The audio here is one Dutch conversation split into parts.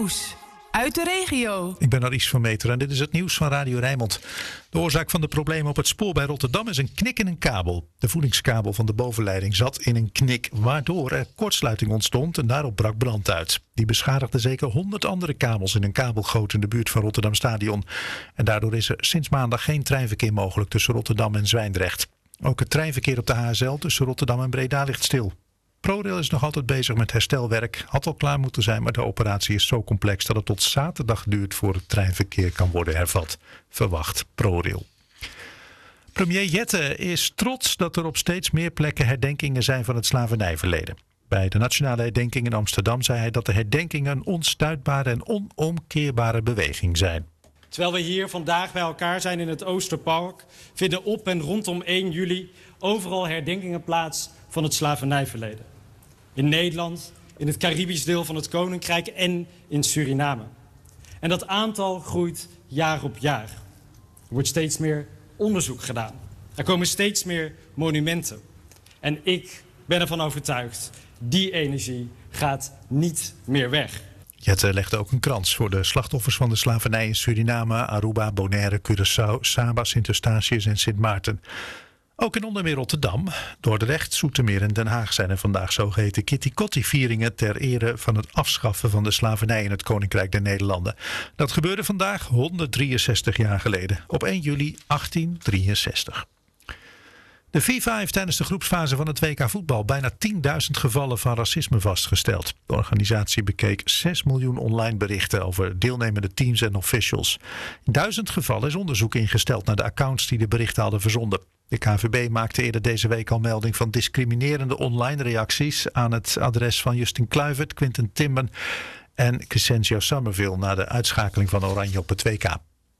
nieuws uit de regio. Ik ben Aries van Meter en dit is het nieuws van Radio Rijnmond. De oorzaak van de problemen op het spoor bij Rotterdam is een knik in een kabel. De voedingskabel van de bovenleiding zat in een knik, waardoor er kortsluiting ontstond en daarop brak brand uit. Die beschadigde zeker 100 andere kabels in een kabelgoot in de buurt van Rotterdam Stadion. En daardoor is er sinds maandag geen treinverkeer mogelijk tussen Rotterdam en Zwijndrecht. Ook het treinverkeer op de HSL tussen Rotterdam en Breda ligt stil. ProRail is nog altijd bezig met herstelwerk. Had al klaar moeten zijn, maar de operatie is zo complex dat het tot zaterdag duurt voor het treinverkeer kan worden hervat, verwacht ProRail. Premier Jette is trots dat er op steeds meer plekken herdenkingen zijn van het slavernijverleden. Bij de Nationale Herdenking in Amsterdam zei hij dat de herdenkingen een onstuitbare en onomkeerbare beweging zijn. Terwijl we hier vandaag bij elkaar zijn in het Oosterpark, vinden op en rondom 1 juli overal herdenkingen plaats van het slavernijverleden. In Nederland, in het Caribisch deel van het Koninkrijk en in Suriname. En dat aantal groeit jaar op jaar. Er wordt steeds meer onderzoek gedaan. Er komen steeds meer monumenten. En ik ben ervan overtuigd, die energie gaat niet meer weg. Jette legde ook een krans voor de slachtoffers van de slavernij in Suriname, Aruba, Bonaire, Curaçao, Saba, Sint-Eustatius en Sint Maarten. Ook in onder meer Rotterdam, Dordrecht, Zoetermeer en Den Haag zijn er vandaag zogeheten Kitty-Kotti-vieringen ter ere van het afschaffen van de slavernij in het Koninkrijk der Nederlanden. Dat gebeurde vandaag 163 jaar geleden, op 1 juli 1863. De FIFA heeft tijdens de groepsfase van het WK voetbal bijna 10.000 gevallen van racisme vastgesteld. De organisatie bekeek 6 miljoen online berichten over deelnemende teams en officials. In 1000 gevallen is onderzoek ingesteld naar de accounts die de berichten hadden verzonden. De KNVB maakte eerder deze week al melding van discriminerende online reacties aan het adres van Justin Kluivert, Quinten Timber en Crescencio Somerville na de uitschakeling van Oranje op het WK.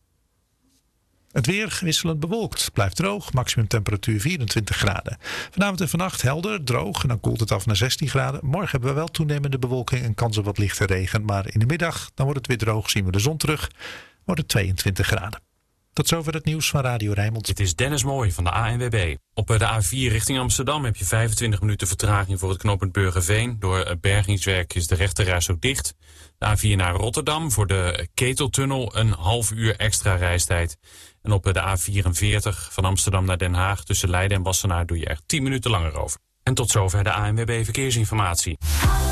Het weer wisselend bewolkt. Het blijft droog. Maximum temperatuur 24 graden. Vanavond en vannacht helder, droog en dan koelt het af naar 16 graden. Morgen hebben we wel toenemende bewolking en kans op wat lichte regen. Maar in de middag dan wordt het weer droog. Zien we de zon terug. Wordt het 22 graden. Tot zover het nieuws van Radio Rijnmond. Het is Dennis Mooij van de ANWB. Op de A4 richting Amsterdam heb je 25 minuten vertraging voor het knooppunt Burgerveen. Door bergingswerk is de rechterreis ook dicht. De A4 naar Rotterdam voor de Keteltunnel een half uur extra reistijd. En op de A44 van Amsterdam naar Den Haag tussen Leiden en Wassenaar doe je er 10 minuten langer over. En tot zover de ANWB Verkeersinformatie.